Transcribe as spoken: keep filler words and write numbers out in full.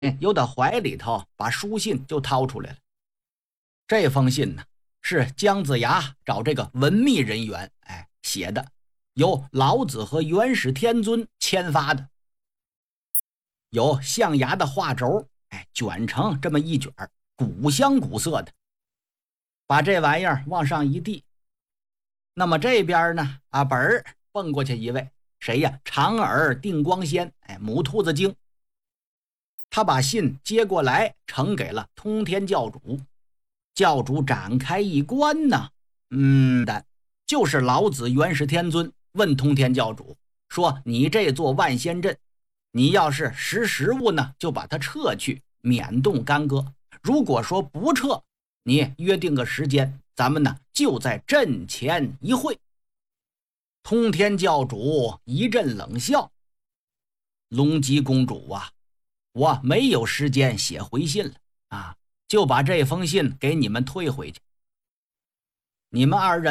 由他怀里头把书信就掏出来了。这封信呢，是姜子牙找这个文秘人员哎写的，由老子和元始天尊签发的，有象牙的画轴，哎，卷成这么一卷，古香古色的。把这玩意儿往上一递，那么这边呢，啊本儿蹦过去一位，谁呀？长耳定光仙，哎，母兔子精。他把信接过来，呈给了通天教主。教主展开一观呢，嗯的，就是老子元始天尊问通天教主说：“你这座万仙阵，你要是识时务呢，就把它撤去，免动干戈；如果说不撤，你约定个时间，咱们呢就在阵前一会。”通天教主一阵冷笑：“龙姬公主啊，我没有时间写回信了啊，就把这封信给你们退回去。你们二人